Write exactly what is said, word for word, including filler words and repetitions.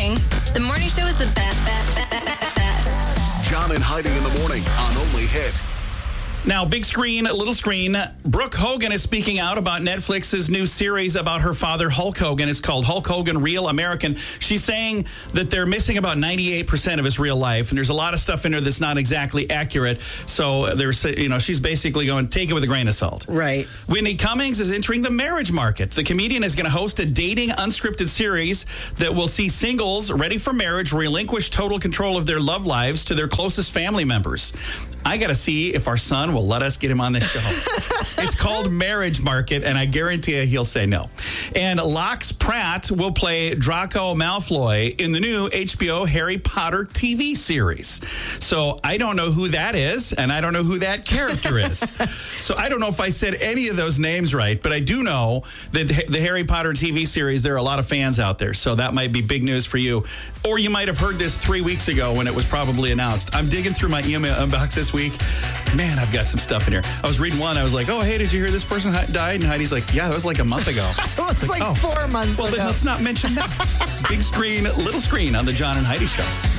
morning. The morning show is the best, best, best, best. John and Heidi in the morning on Only Hit. Now, big screen, little screen. Brooke Hogan is speaking out about Netflix's new series about her father, Hulk Hogan. It's called Hulk Hogan, Real American. She's saying that they're missing about ninety-eight percent of his real life, and there's a lot of stuff in there that's not exactly accurate. So there's, you know, she's basically going, take it with a grain of salt. Right. Whitney Cummings is entering the marriage market. The comedian is going to host a dating unscripted series that will see singles ready for marriage relinquish total control of their love lives to their closest family members. I got to see if our son will let us get him on this show. It's called Marriage Market, and I guarantee you he'll say no. And Lox Pratt will play Draco Malfoy in the new H B O Harry Potter T V series. So I don't know who that is, and I don't know who that character is. So I don't know if I said any of those names right, but I do know that the Harry Potter T V series, there are a lot of fans out there, so that might be big news for you. Or you might have heard this three weeks ago when it was probably announced. I'm digging through my email inbox this week. Man, I've got some stuff in here. I was reading one. I was like, oh, hey, did you hear this person died? And Heidi's like, yeah, that was like a month ago. It was like, like oh. four months well, ago. Well, then let's not mention that. Big screen, little screen on the John and Heidi Show.